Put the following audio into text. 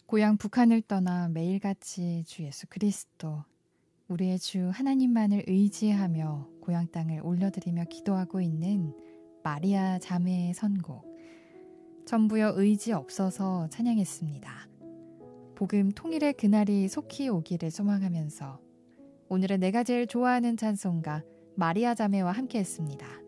고향 북한을 떠나 매일같이 주 예수 그리스도, 우리의 주 하나님만을 의지하며 고향 땅을 올려드리며 기도하고 있는 마리아 자매의 선곡, 전부여 의지 없어서 찬양했습니다. 복음 통일의 그날이 속히 오기를 소망하면서 오늘은 내가 제일 좋아하는 찬송가 마리아 자매와 함께했습니다.